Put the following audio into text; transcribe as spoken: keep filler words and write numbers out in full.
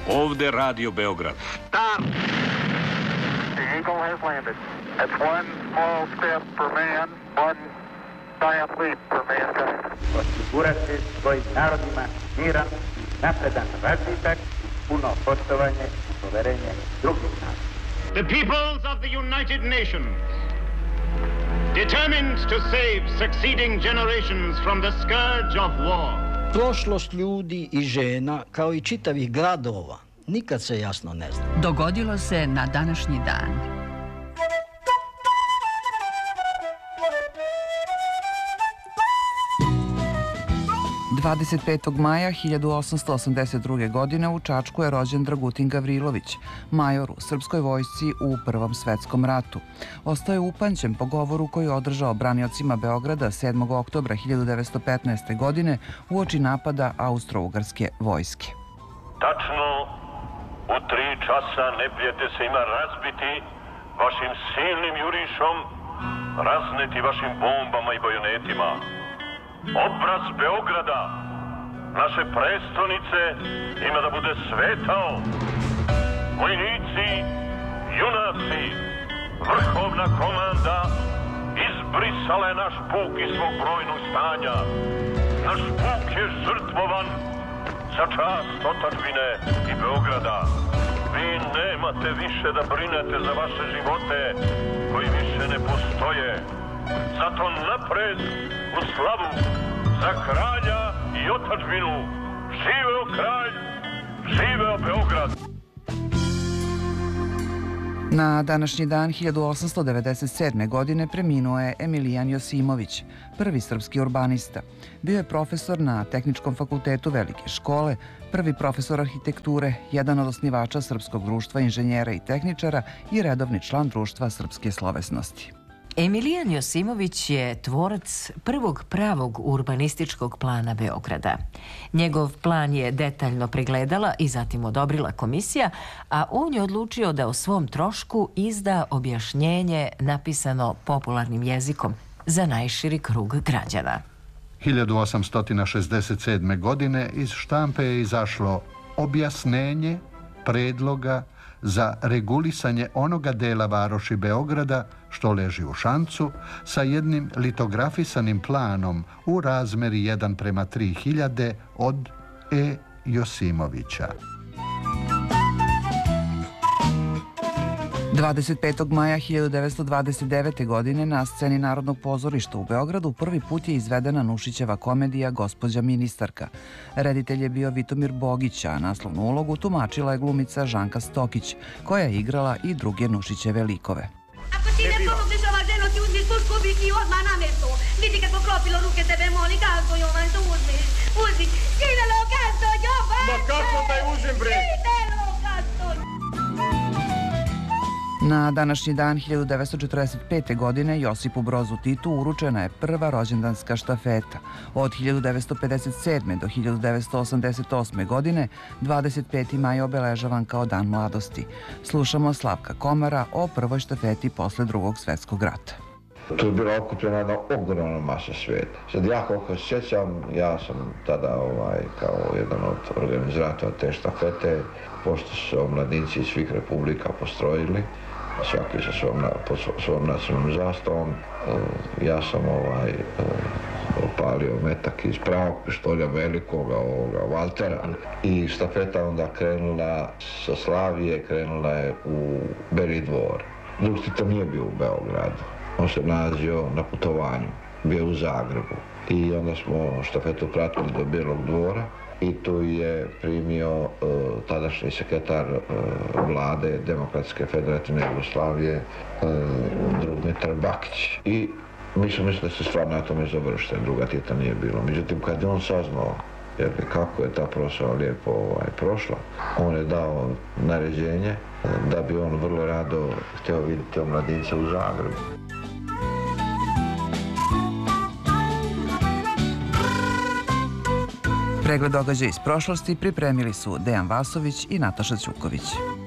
Ovde Radio Beograd. Start! The Eagle has landed. That's one small step for man, one giant leap for mankind. Osigurati svojim narodima miran, napredan razvitak, puno poštovanje i poverenje drugih naroda. The peoples of the United Nations, determined to save succeeding generations from the scourge of war. Prošlost ljudi i žena, kao i čitavih gradova, nikad se jasno ne zna. Dogodilo se na današnji dan. dvadeset petog maja hiljadu osamsto osamdeset druge. godine u Čačku je rođen Dragutin Gavrilović, major u srpskoj vojsci u Prvom svetskom ratu. Ostao je upamćen po govoru koji je održao braniocima Beograda sedmog oktobra hiljadu devetsto petnaeste. godine uoči napada Austro-Ugarske vojske. Tačno u tri časa neprijatelj se ima razbiti vašim silnim jurišom, razneti vašim bombama i bajonetima. Obraz Beograda, naše prestonice, ima da bude svetao. Vojnici, junaci, vrhovna komanda izbrisala je naš puk iz svog brojnog stanja. Naš puk je žrtvovan za čast otadžbine i Beograda. Vi nemate više da brinete za vaše živote koji više ne postoje. Zato napred u slavu za kralja i otadžbinu. Živeo kralj, živeo Beograd. Na današnji dan hiljadu osamsto devedeset sedme. godine preminuo je Emilijan Josimović, prvi srpski urbanista. Bio je profesor na Tehničkom fakultetu Velike škole, prvi profesor arhitekture, jedan od osnivača Srpskog društva inženjera i tehničara i redovni član Društva srpske slovesnosti. Emilijan Josimović je tvorac prvog pravog urbanističkog plana Beograda. Njegov plan je detaljno pregledala i zatim odobrila komisija, a on je odlučio da o svom trošku izda objašnjenje napisano popularnim jezikom za najširi krug građana. hiljadu osamsto šezdeset sedme. godine iz štampe je izašlo objašnjenje predloga za regulisanje onoga dela varoši Beograda što leži u Šancu sa jednim litografisanim planom u razmeri jedan prema tri hiljade od E. Josimovića. dvadeset petog maja hiljadu devetsto dvadeset devete. godine na sceni Narodnog pozorišta u Beogradu prvi put je izvedena Nušićeva komedija Gospođa ministarka. Reditelj je bio Vitomir Bogić, a naslovnu ulogu tumačila je glumica Žanka Stokić, koja je igrala i druge Nušićeve likove. Ako ti ne pomogneš ova ženo, ti uzmiš pušku, bih i odmah na mesto. Vidi kako klopilo ruke tebe, moli, kako Jovan, to uzmiš, uzmiš. Živelo, kako Jovan! Ma kako da je uzim, bre? Živelo, kako! Na današnji dan hiljadu devetsto četrdeset pete. godine Josipu Brozu Titu uručena je prva rođendanska štafeta. Od hiljadu devetsto pedeset sedme. do hiljadu devetsto osamdeset osme. godine dvadeset peti maj obeležavan kao Dan mladosti. Slušamo Slavka Komara o prvoj štafeti posle Drugog svetskog rata. Tu je bila okupljena jedna ogromna masa svijeta. Sad ja koliko se sjećam, ja sam tada ovaj, kao jedan od organizatora te štafete, pošto su se omladinci iz svih republika postrojili, svaki sa svom, svom nacionalnom zastavom, ja sam ovaj, opalio metak iz pravog pištolja velikoga ovoga Valtera i štafeta onda krenula sa Slavije, krenula je u Beli dvor. Drug Tito nije bio u Beogradu. On se nalazio na putovanju, bio u Zagrebu i onda smo štafetu pratili do Bijelog dvora i tu je primio uh, tadašnji sekretar uh, vlade Demokratske federativne Jugoslavije uh, Drugmitar Bakić. I mi smo mislili da se stvar na tome završila, druga Tita nije bilo. Međutim, kad je on saznao jer kako je ta proslava lijepo ovaj, prošla, on je dao naređenje da bi on vrlo rado htio vidjeti omladince u Zagrebu. Pregled događaja iz prošlosti pripremili su Dejan Vasović i Nataša Ćuković.